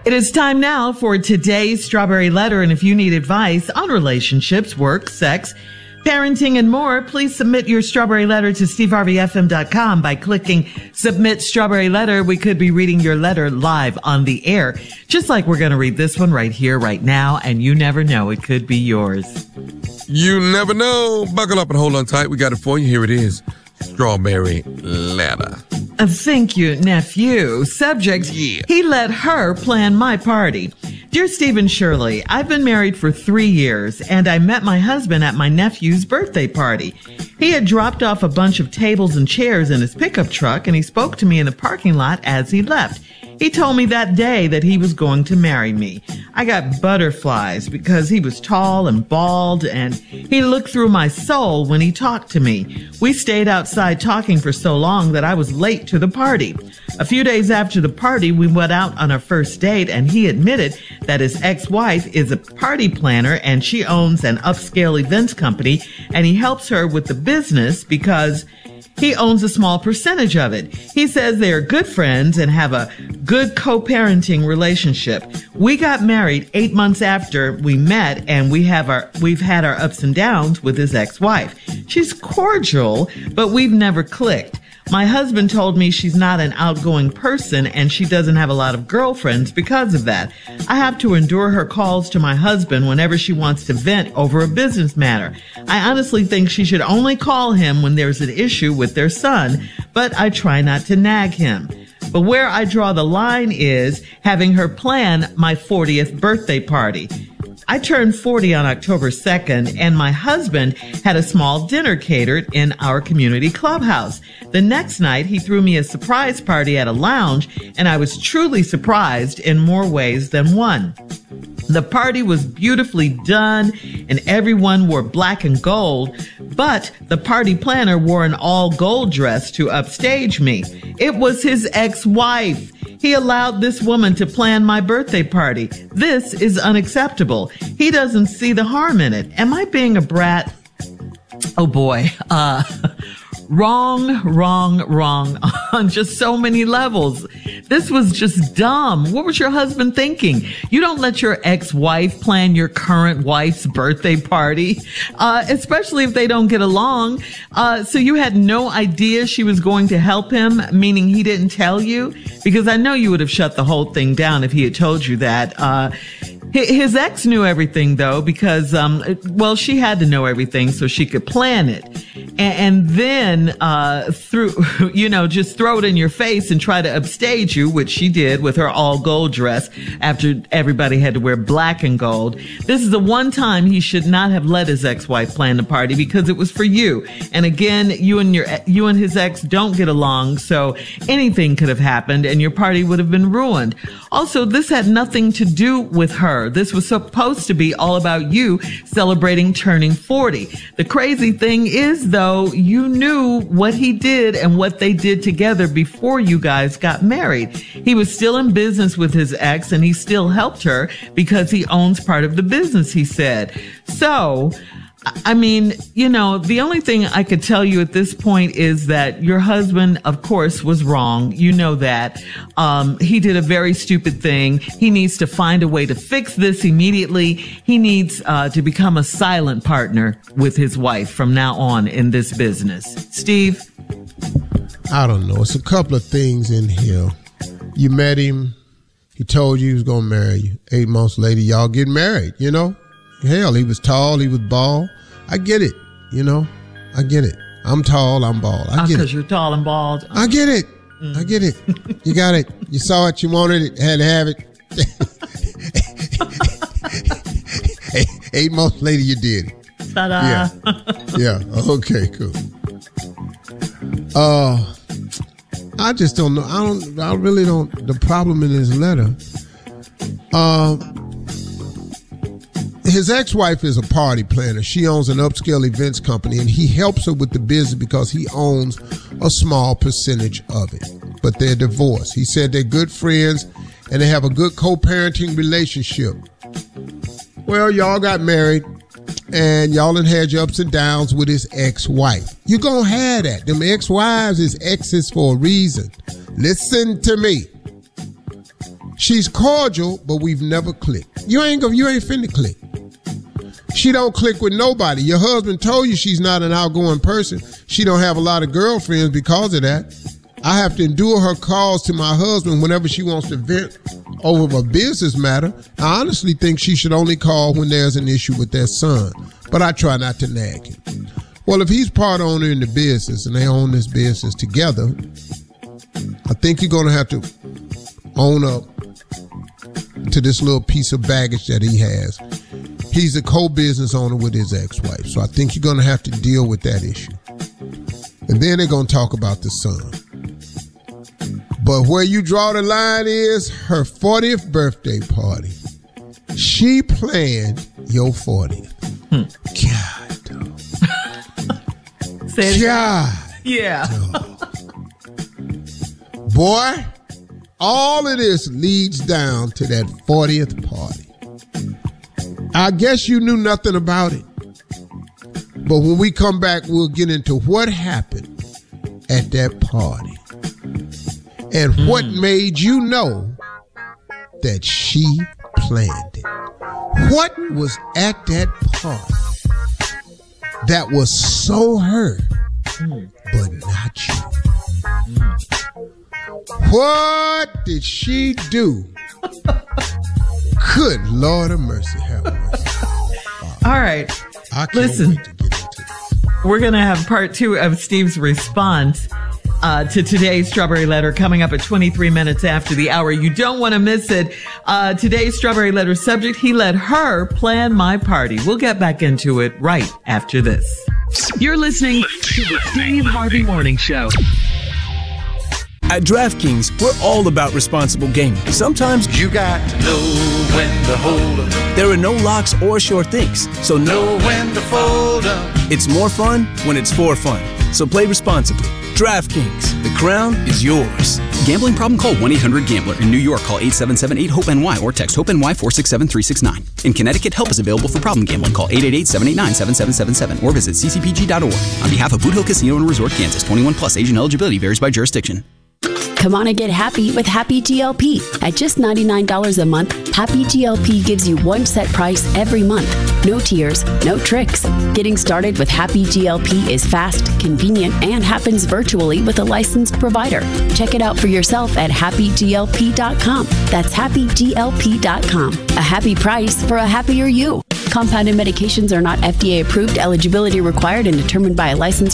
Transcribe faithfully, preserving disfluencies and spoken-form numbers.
It is time now for today's Strawberry Letter. And if you need advice on relationships, work, sex, parenting, and more, please submit your Strawberry Letter to steve harvey f m dot com by clicking Submit Strawberry Letter. We could be reading your letter live on the air, just like we're going to read this one right here, right now. And you never know, it could be yours. You never know. Buckle up and hold on tight. We got it for you. Here it is. Strawberry Letter. Uh, thank you, nephew. Subject, yeah. He let her plan my party. Dear Stephen Shirley, I've been married for three years, and I met my husband at my nephew's birthday party. He had dropped off a bunch of tables and chairs in his pickup truck, and he spoke to me in the parking lot as he left. He told me that day that he was going to marry me. I got butterflies because he was tall and bald, and he looked through my soul when he talked to me. We stayed outside talking for so long that I was late to the party. A few days after the party, we went out on our first date, and he admitted that his ex-wife is a party planner and she owns an upscale events company, and he helps her with the business because he owns a small percentage of it. He says they are good friends and have a good co-parenting relationship. We got married eight months after we met, and we have our, we've had our ups and downs with his ex-wife. She's cordial, but we've never clicked. My husband told me she's not an outgoing person and she doesn't have a lot of girlfriends because of that. I have to endure her calls to my husband whenever she wants to vent over a business matter. I honestly think she should only call him when there's an issue with their son, but I try not to nag him. But where I draw the line is having her plan my fortieth birthday party. I turned forty on October second, and my husband had a small dinner catered in our community clubhouse. The next night, he threw me a surprise party at a lounge, and I was truly surprised in more ways than one. The party was beautifully done, and everyone wore black and gold, but the party planner wore an all-gold dress to upstage me. It was his ex-wife. He allowed this woman to plan my birthday party. This is unacceptable. He doesn't see the harm in it. Am I being a brat? Oh boy. Uh, wrong, wrong, wrong on just so many levels. This was just dumb. What was your husband thinking? You don't let your ex-wife plan your current wife's birthday party, uh, especially if they don't get along. Uh, so you had no idea she was going to help him, meaning he didn't tell you? Because I know you would have shut the whole thing down if he had told you that. Uh, his ex knew everything, though, because, um, well, she had to know everything so she could plan it. And, and then, uh, through, you know, just throw it in your face and try to upstage you, which she did with her all gold dress after everybody had to wear black and gold. This is the one time he should not have let his ex-wife plan the party because it was for you. And again, you and your, you and his ex don't get along, so anything could have happened and your party would have been ruined. Also, this had nothing to do with her. This was supposed to be all about you celebrating turning forty. The crazy thing is, though, you knew what he did and what they did together before you guys got married. He was still in business with his ex, and he still helped her because he owns part of the business, he said. So, I mean, you know, the only thing I could tell you at this point is that your husband, of course, was wrong. You know that. Um, he did a very stupid thing. He needs to find a way to fix this immediately. He needs uh, to become a silent partner with his wife from now on in this business. Steve? I don't know. It's a couple of things in here. You met him. He told you he was going to marry you. Eight months later, y'all get married, you know? Hell, he was tall, he was bald. I get it, you know? I get it. I'm tall, I'm bald. I get it. Because you're tall and bald. I get it. Mm. I get it. You got it. You saw it, you wanted it, had to have it. Eight months later, you did it. Ta-da. Yeah. Yeah. Okay, cool. Uh, I just don't know. I don't, I really don't, the problem in his letter, um, uh, his ex-wife is a party planner. She owns an upscale events company, and he helps her with the business because he owns a small percentage of it. But they're divorced. He said they're good friends, and they have a good co-parenting relationship. Well, y'all got married, and y'all done had your ups and downs with his ex-wife. You're going to have that. Them ex-wives is exes for a reason. Listen to me. She's cordial, but we've never clicked. You ain't go, you ain't finna click. She don't click with nobody. Your husband told you she's not an outgoing person. She don't have a lot of girlfriends because of that. I have to endure her calls to my husband whenever she wants to vent over a business matter. I honestly think she should only call when there's an issue with their son, but I try not to nag him. Well, if he's part owner in the business and they own this business together, I think you're going to have to own up to this little piece of baggage that he has. He's a co-business owner with his ex-wife, so I think you're going to have to deal with that issue. And then they're going to talk about the son. But where you draw the line is her fortieth birthday party. She planned your fortieth. Hmm. God, dog. Say God. Yeah. Boy, all of this leads down to that fortieth party. I guess you knew nothing about it. But when we come back, we'll get into what happened at that party. And mm. what made you know that she planned it. What was at that party that was so her, mm. but not you? Mm. What did she do? Good Lord of mercy, have mercy. All right. I can't Listen, wait to get into this. We're going to have part two of Steve's response uh, to today's Strawberry Letter coming up at twenty-three minutes after the hour. You don't want to miss it. Uh, today's Strawberry Letter subject, he let her plan my party. We'll get back into it right after this. You're listening to the Steve Harvey Morning Show. At DraftKings, we're all about responsible gaming. Sometimes you got to know when to hold 'em. There are no locks or sure things, so know when to fold 'em. It's more fun when it's for fun. So play responsibly. DraftKings, the crown is yours. Gambling problem? Call one eight hundred gambler. In New York, call eight seven seven eight hope N Y or text HOPE-NY four six seven three six nine. In Connecticut, help is available for problem gambling. Call eight eight eight seven eight nine seven seven seven seven or visit c c p g dot org. On behalf of Boot Hill Casino and Resort, Kansas, twenty-one plus, age and eligibility varies by jurisdiction. Come on and get happy with Happy G L P. At just ninety-nine dollars a month, Happy G L P gives you one set price every month. No tiers, no tricks. Getting started with Happy G L P is fast, convenient, and happens virtually with a licensed provider. Check it out for yourself at happy g l p dot com. That's happy g l p dot com. A happy price for a happier you. Compounded medications are not F D A approved. Eligibility required and determined by a licensed